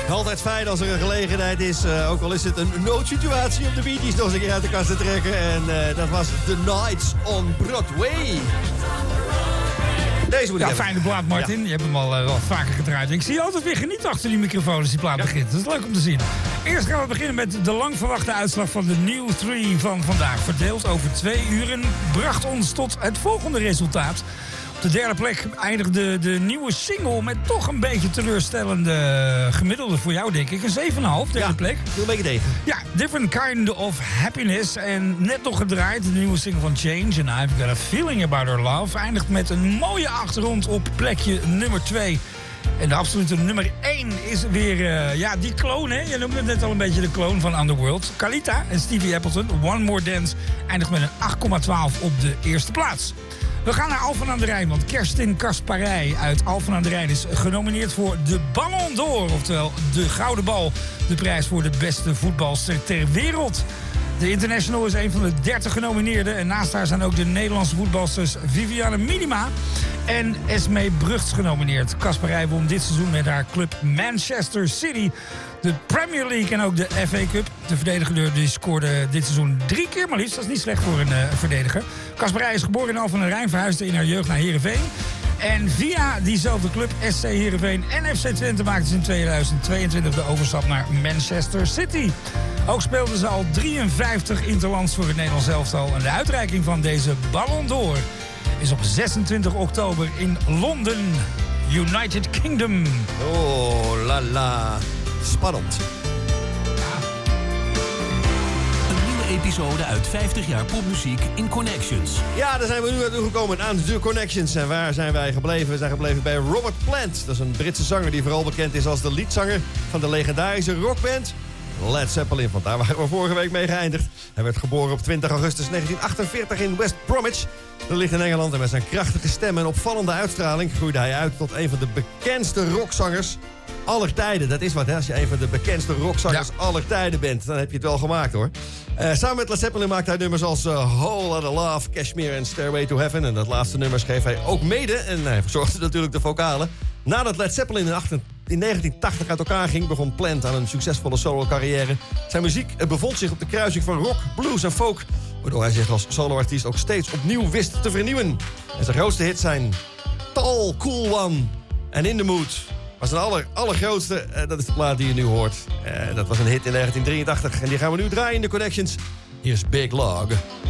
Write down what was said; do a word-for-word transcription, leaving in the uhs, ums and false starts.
Altijd fijn als er een gelegenheid is, uh, ook al is het een noodsituatie, om de Bee Gees nog eens een keer uit de kast te trekken. En uh, dat was The Nights on Broadway. Deze moet ik ja, hebben. fijne plaat, Martin. Ja. Je hebt hem al uh, wel vaker gedraaid. Ik zie je altijd weer genieten achter die microfoon als die plaat ja. begint. Dat is leuk om te zien. Eerst gaan we beginnen met de lang verwachte uitslag van de New Three van vandaag. Verdeeld over twee uren bracht ons tot het volgende resultaat. Op de derde plek eindigde de nieuwe single met toch een beetje teleurstellende gemiddelde voor jou, denk ik. Een zeven komma vijf, derde ja, plek. Een beetje tegen. Ja, Different Kind of Happiness. En net nog gedraaid, de nieuwe single van Change. En I've Got a Feeling About Our Love. Eindigt met een mooie achtergrond op plekje nummer twee. En de absolute nummer één is weer, uh, ja, die kloon, hè? Je noemde het net al een beetje de kloon van Underworld. Kalita en Stevie Appleton, One More Dance, eindigt met een acht komma twaalf op de eerste plaats. We gaan naar Alphen aan de Rijn, want Kerstin Kasparij uit Alphen aan de Rijn is genomineerd voor de Ballon d'Or. Oftewel de Gouden Bal, de prijs voor de beste voetbalster ter wereld. De International is een van de dertig genomineerden. En naast haar zijn ook de Nederlandse voetbalsters Viviane Minima en Esmee Brugts genomineerd. Kasparij won dit seizoen met haar club Manchester City de Premier League en ook de F A Cup. De verdediger die scoorde dit seizoen drie keer maar liefst. Dat is niet slecht voor een uh, verdediger. Kasparij is geboren in Alphen aan de Rijn, verhuisde in haar jeugd naar Heerenveen. En via diezelfde club, S C Heerenveen en F C Twente, maakte ze in tweeduizend tweeëntwintig de overstap naar Manchester City. Ook speelden ze al drieënvijftig interlands voor het Nederlands elftal. En de uitreiking van deze Ballon d'Or is op zesentwintig oktober in Londen, United Kingdom. Oh, la la. Spannend. Episode uit vijftig jaar popmuziek in Connections. Ja, daar zijn we nu naartoe gekomen aan de Connections. En waar zijn wij gebleven? We zijn gebleven bij Robert Plant. Dat is een Britse zanger die vooral bekend is als de leadzanger van de legendarische rockband Led Zeppelin. Want daar waren we vorige week mee geëindigd. Hij werd geboren op twintig augustus negentien achtenveertig in West Bromwich. Dat ligt in Engeland. En met zijn krachtige stem en opvallende uitstraling groeide hij uit tot een van de bekendste rockzangers aller tijden. Dat is wat, hè? Als je een van de bekendste rockzangers ja. aller tijden bent, dan heb je het wel gemaakt, hoor. Uh, samen met Led Zeppelin maakte hij nummers als uh, Whole Lotta Love, Kashmir en Stairway to Heaven. En dat laatste nummer schreef hij ook mede. En hij verzorgde natuurlijk de vocalen. Nadat Led Zeppelin in, achtentien, in negentien tachtig uit elkaar ging, begon Plant aan een succesvolle solo-carrière. Zijn muziek bevond zich op de kruising van rock, blues en folk, waardoor hij zich als soloartiest ook steeds opnieuw wist te vernieuwen. En zijn grootste hits zijn Tall, Cool One en In the Mood. Maar zijn aller, allergrootste, uh, dat is de plaat die je nu hoort. Uh, dat was een hit in negentien drieëntachtig en die gaan we nu draaien in de Connections. Hier is Big Log.